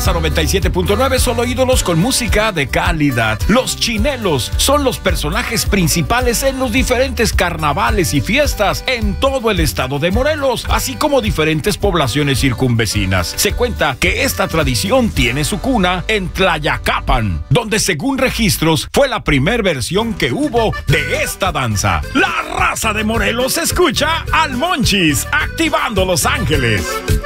Raza 97.9, solo ídolos con música de calidad. Los chinelos son los personajes principales en los diferentes carnavales y fiestas en todo el estado de Morelos, así como diferentes poblaciones circunvecinas. Se cuenta que esta tradición tiene su cuna en Tlayacapan, donde según registros fue la primer versión que hubo de esta danza. La Raza de Morelos escucha al Monchis, activando Los Ángeles.